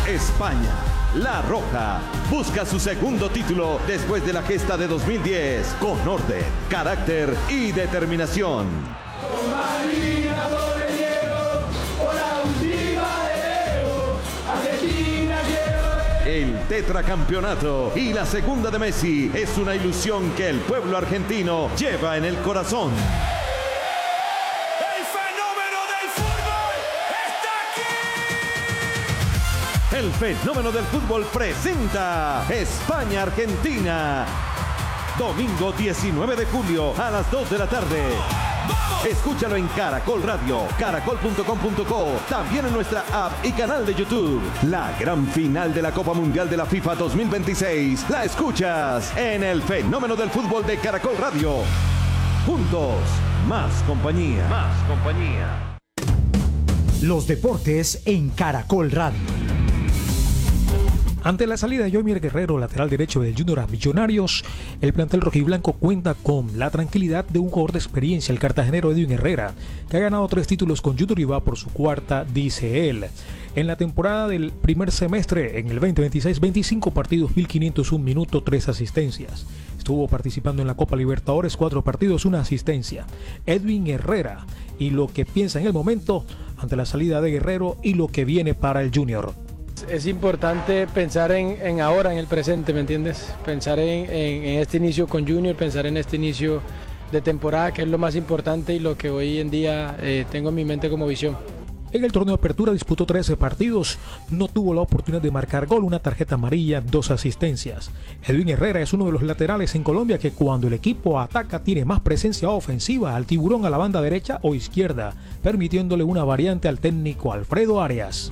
España. La Roja busca su segundo título después de la gesta de 2010 con orden, carácter y determinación. El tetracampeonato y la segunda de Messi es una ilusión que el pueblo argentino lleva en el corazón. ¡El fenómeno del fútbol está aquí! El fenómeno del fútbol presenta España-Argentina. Domingo 19 de julio a las 2 de la tarde. Escúchalo en Caracol Radio, caracol.com.co, también en nuestra app y canal de YouTube. La gran final de la Copa Mundial de la FIFA 2026 la escuchas en el fenómeno del fútbol de Caracol Radio. Juntos, más compañía. Más compañía. Los deportes en Caracol Radio. Ante la salida de Yomier Guerrero, lateral derecho del Junior a Millonarios, el plantel rojiblanco cuenta con la tranquilidad de un jugador de experiencia, el cartagenero Edwin Herrera, que ha ganado 3 títulos con Junior y va por su cuarta, dice él. En la temporada del primer semestre, en el 2026, 25 partidos, 1.501 minutos, 3 asistencias. Estuvo participando en la Copa Libertadores, 4 partidos, 1 asistencia. Edwin Herrera y lo que piensa en el momento ante la salida de Guerrero y lo que viene para el Junior. Es importante pensar en ahora, en el presente, ¿me entiendes? Pensar en este inicio con Junior, pensar en este inicio de temporada, que es lo más importante y lo que hoy en día tengo en mi mente como visión. En el torneo de apertura disputó 13 partidos, no tuvo la oportunidad de marcar gol, una tarjeta amarilla, 2 asistencias. Edwin Herrera es uno de los laterales en Colombia que cuando el equipo ataca tiene más presencia ofensiva al tiburón a la banda derecha o izquierda, permitiéndole una variante al técnico Alfredo Arias.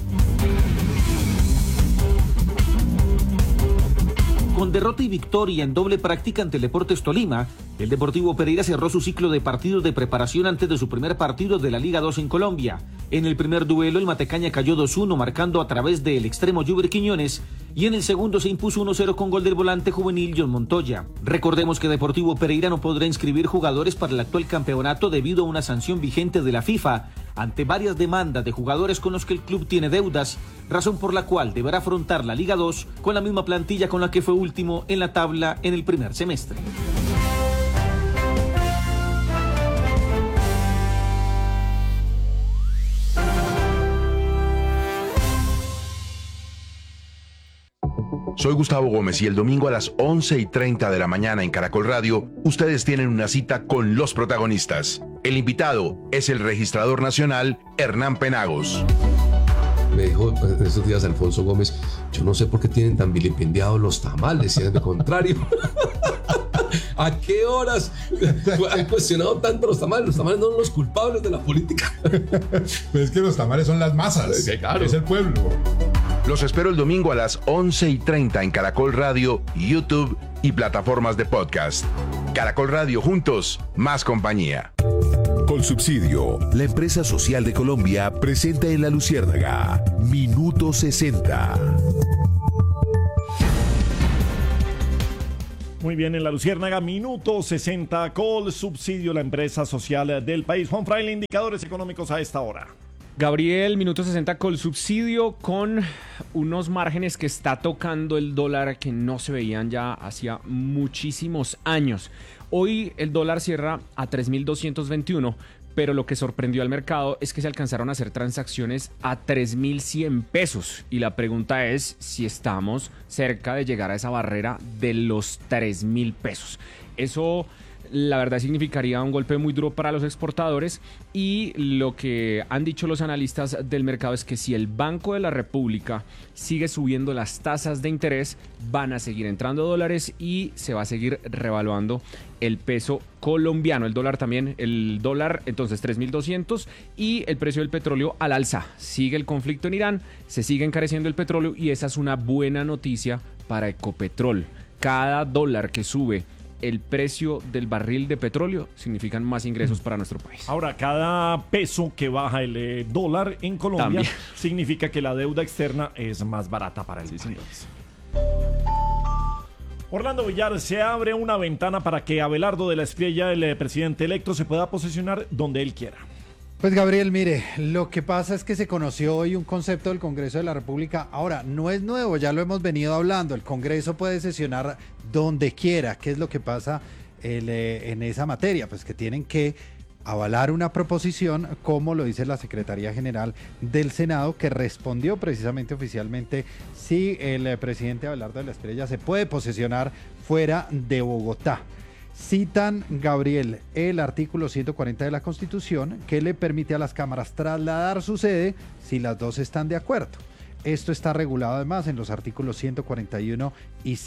Con derrota y victoria en doble práctica ante el Deportes Tolima, el Deportivo Pereira cerró su ciclo de partidos de preparación antes de su primer partido de la Liga 2 en Colombia. En el primer duelo, el Matecaña cayó 2-1 marcando a través del extremo Juber Quiñones y en el segundo se impuso 1-0 con gol del volante juvenil John Montoya. Recordemos que Deportivo Pereira no podrá inscribir jugadores para el actual campeonato debido a una sanción vigente de la FIFA ante varias demandas de jugadores con los que el club tiene deudas, razón por la cual deberá afrontar la Liga 2 con la misma plantilla con la que fue último en la tabla en el primer semestre. Soy Gustavo Gómez y el domingo a las 11:30 de la mañana en Caracol Radio, ustedes tienen una cita con los protagonistas. El invitado es el registrador nacional Hernán Penagos. Me dijo en estos días Alfonso Gómez, yo no sé por qué tienen tan vilipendiados los tamales, si es de contrario. ¿A qué horas han cuestionado tanto los tamales? Los tamales no son los culpables de la política. Pues es que los tamales son las masas, sí, claro. Es el pueblo. Los espero el domingo a las 11:30 en Caracol Radio, YouTube y plataformas de podcast. Caracol Radio, juntos, más compañía. Colsubsidio, la empresa social de Colombia, presenta en La Luciérnaga, Minuto 60. Muy bien, en La Luciérnaga, Minuto 60, Colsubsidio, la empresa social del país. Juan Fraile, indicadores económicos a esta hora. Gabriel, Minuto 60 Colsubsidio con unos márgenes que está tocando el dólar que no se veían ya hacía muchísimos años. Hoy el dólar cierra a 3.221, pero lo que sorprendió al mercado es que se alcanzaron a hacer transacciones a 3.100 pesos. Y la pregunta es si estamos cerca de llegar a esa barrera de los 3.000 pesos. Eso, la verdad, significaría un golpe muy duro para los exportadores, y lo que han dicho los analistas del mercado es que si el Banco de la República sigue subiendo las tasas de interés, van a seguir entrando dólares y se va a seguir revaluando el peso colombiano. El dólar también, el dólar entonces 3.200, y el precio del petróleo al alza. Sigue el conflicto en Irán, se sigue encareciendo el petróleo y esa es una buena noticia para Ecopetrol. Cada dólar que sube el precio del barril de petróleo significan más ingresos para nuestro país. Ahora, cada peso que baja el dólar en Colombia también significa que la deuda externa es más barata para el país. Orlando Villar, se abre una ventana para que Abelardo de la Espriella, el presidente electo, se pueda posesionar donde él quiera. Pues Gabriel, mire, lo que pasa es que se conoció hoy un concepto del Congreso de la República. Ahora, no es nuevo, ya lo hemos venido hablando. El Congreso puede sesionar donde quiera. ¿Qué es lo que pasa en esa materia? Pues que tienen que avalar una proposición, como lo dice la Secretaría General del Senado, que respondió precisamente oficialmente si el presidente Abelardo de la Espriella se puede posesionar fuera de Bogotá. Citan, Gabriel, el artículo 140 de la Constitución, que le permite a las cámaras trasladar su sede si las dos están de acuerdo. Esto está regulado además en los artículos 141 y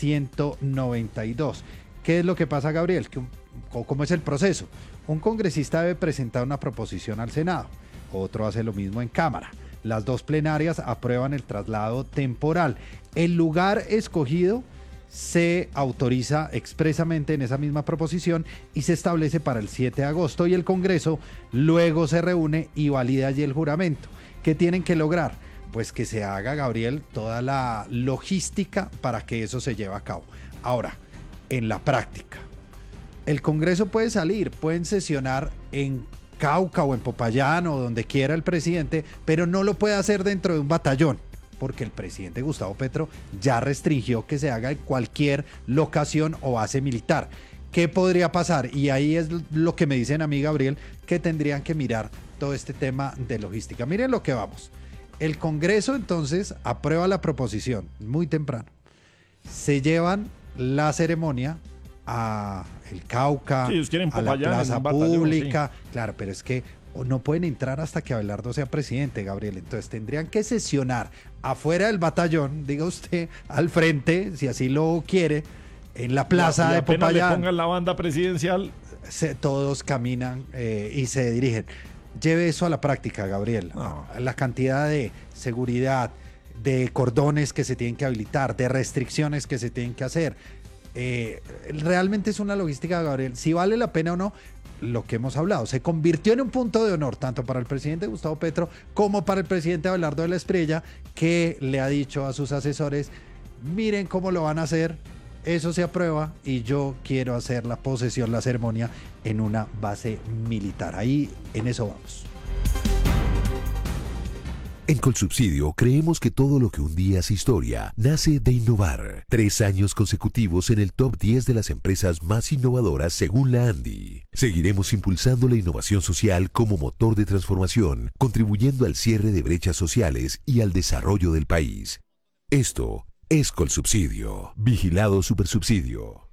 192. ¿Qué es lo que pasa, Gabriel? ¿Cómo es el proceso? Un congresista debe presentar una proposición al Senado, otro hace lo mismo en Cámara. Las dos plenarias aprueban el traslado temporal. El lugar escogido se autoriza expresamente en esa misma proposición y se establece para el 7 de agosto y el Congreso luego se reúne y valida allí el juramento. ¿Qué tienen que lograr? Pues que se haga, Gabriel, toda la logística para que eso se lleve a cabo. Ahora, en la práctica, el Congreso puede salir, pueden sesionar en Cauca o en Popayán o donde quiera el presidente, pero no lo puede hacer dentro de un batallón, porque el presidente Gustavo Petro ya restringió que se haga en cualquier locación o base militar. ¿Qué podría pasar? Y ahí es lo que me dicen a mí, Gabriel, que tendrían que mirar todo este tema de logística. Miren lo que vamos. El Congreso entonces aprueba la proposición muy temprano. Se llevan la ceremonia a el Cauca, a la Plaza Pública. Sí. Claro, pero es que no pueden entrar hasta que Abelardo sea presidente, Gabriel. Entonces tendrían que sesionar afuera del batallón, diga usted, al frente, si así lo quiere, en la plaza de Popayán. Le pongan la banda presidencial. Todos caminan y se dirigen. Lleve eso a la práctica, Gabriel. La cantidad de seguridad, de cordones que se tienen que habilitar, de restricciones que se tienen que hacer. Realmente es una logística, Gabriel. Si vale la pena o no, lo que hemos hablado, se convirtió en un punto de honor tanto para el presidente Gustavo Petro como para el presidente Abelardo de la Espriella, que le ha dicho a sus asesores: miren cómo lo van a hacer, eso se aprueba y yo quiero hacer la posesión, la ceremonia en una base militar. Ahí en eso vamos. En Colsubsidio creemos que todo lo que un día es historia nace de innovar. 3 años consecutivos en el top 10 de las empresas más innovadoras según la ANDI. Seguiremos impulsando la innovación social como motor de transformación, contribuyendo al cierre de brechas sociales y al desarrollo del país. Esto es Colsubsidio. Vigilado Supersubsidio.